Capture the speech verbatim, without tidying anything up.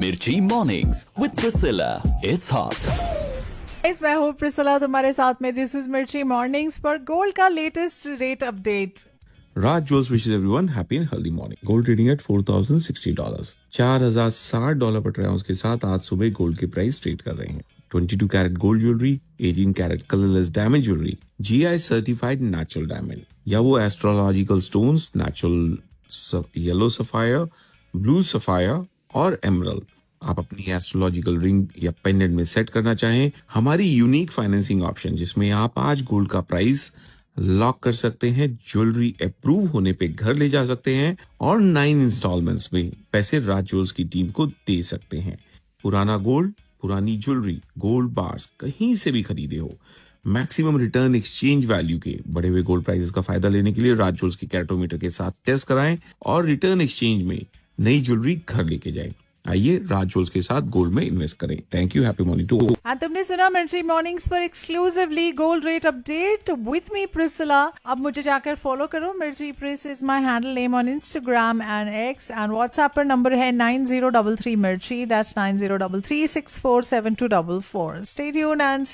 Mirchi Mornings with Priscilla. It's hot. Guys, मैं हूँ Priscilla तुम्हारे साथ में. दिस इज मिर्ची मॉर्निंग्स पर गोल्ड का latest rate update. Raj Jewels wishes everyone happy and healthy morning. Gold trading at four thousand sixty dollars. चार हजार साठ डॉलर पर ट्राई आउंस के साथ आज सुबह गोल्ड के प्राइस ट्रेड कर रहे हैं. बाईस कैरेट गोल्ड ज्वेलरी, अठारह carat colourless diamond jewellery, GI certified natural diamond या वो astrological stones, natural yellow sapphire, blue sapphire और एमरल्ड आप अपनी एस्ट्रोलॉजिकल रिंग या पेंडेंट में सेट करना चाहें, हमारी यूनिक फाइनेंसिंग ऑप्शन जिसमें आप आज गोल्ड का प्राइस लॉक कर सकते हैं, ज्वेलरी अप्रूव होने पे घर ले जा सकते हैं और नाइन इंस्टॉलमेंट्स में पैसे राज ज्वेल्स की टीम को दे सकते हैं. पुराना गोल्ड, पुरानी ज्वेलरी, गोल्ड बार्स कहीं से भी खरीदे हो, मैक्सिमम रिटर्न एक्सचेंज वैल्यू के बढ़े हुए गोल्ड प्राइसेस का फायदा लेने के लिए राज ज्वेल्स के कैरेटोमीटर के साथ टेस्ट कराएं और रिटर्न एक्सचेंज में नई ज्वेलरी घर लेके जाएं. आइए राज ज्वेल्स के साथ गोल्ड में इन्वेस्ट करें. Thank you. Happy morning to. And तुमने सुना मिर्ची मॉर्निंग्स पर exclusively gold rate update with me Priscilla. अब मुझे जाकर फॉलो करो. मिर्ची प्रिस is my handle name on Instagram and x and WhatsApp पर नंबर है नाइन जीरो थ्री थ्री मिर्ची. That's nine zero three three six four seven to four four. Stay tuned and